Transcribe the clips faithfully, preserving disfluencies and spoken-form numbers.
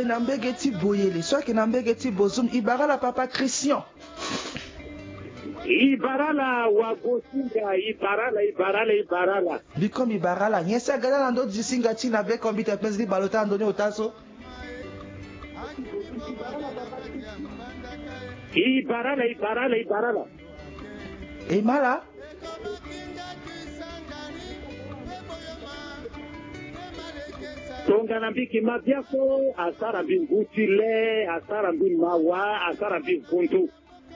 boye na mbege ti boyele soki na mbege ti bozum ibarala papa Christian Ibarala wagosinga ibarala ibarala ibarala bikom ibarala nyesa gada na ndo disinga ti na be kombita pezli balota ndoni otaso ibarala ibarala ibarala emala tonga na mbiki mabiako asara mbingutile asara mbimawa asara mbinkuntu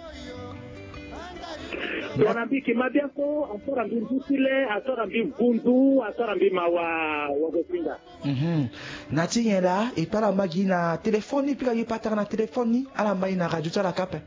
tonga mbiki mabiako asara mbingutile asara mbinkuntu asara mbimawa wagosinga mhm nati nyela epala magi na telefoni pika yipataka na telefoni ala mai na radio tala kape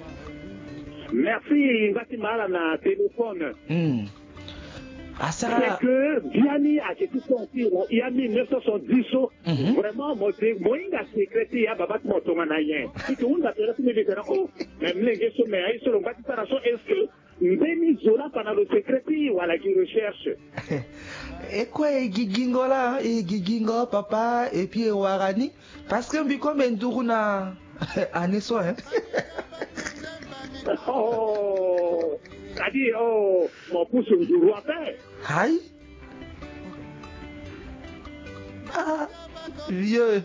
merci ngati mala na téléphone mm c'est que Vianney a été sorti il y a mille neuf cent soixante-dix vraiment moi inga secrétaire ya baba motonga na yen si on a télé mais des oh même les so mais ils sont pas ça est-ce que Mbeni Zola pendant le secrétaire wala qui recherche et quoi gigingola et gigingo papa et puis warani parce que mbiko menduru na aneso hein oh Kadi oh mon pouce du roi père. Aïe. Ah vieux.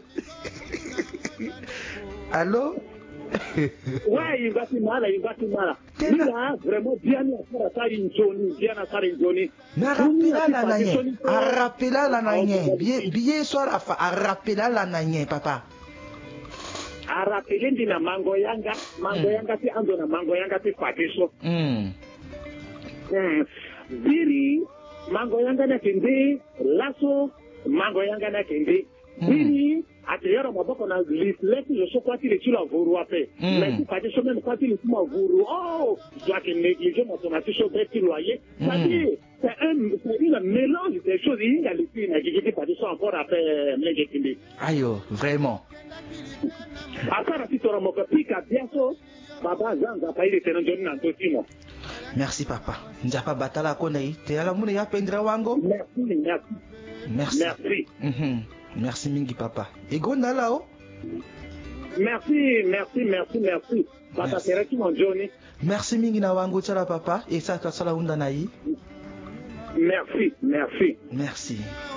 Allô? Ouais, il va te mal, il va te mal. Il a vraiment bien à faire une zone, bien à faire une zone. Na rappela la nanye. A rappela la nanye. Bien bien soir à a rappela la nanye papa. A rappela ndina mango yanga, mango yanga ti ando na mango yanga ti fatiso. Mm. Biri mango yanga na kende laso mango yanga na kende biri ateyara maboko na lifleti yo sokwati le tula vuru ape mais tu pas de chemin quand il tuma vuru oh doit que négliger mon automatique sur petit loyer ça dit c'est un c'est une mélange des choses il y a les filles na qui pas de ça encore après mege kende ayo vraiment akara titora moko pika biaso baba zanza pa ile tena njoni na ntosimo. Merci papa. Njapa batala konei. Te ala mune ya pendra wango. Merci, merci. Merci. Merci. Mm-hmm. Merci mingi papa. Et gonda lao? Merci, merci, merci, merci. Papa Tereki mon Johnny. Merci mingi na wango tala papa. Et ça ta sala unda na yi. Merci, merci. Merci.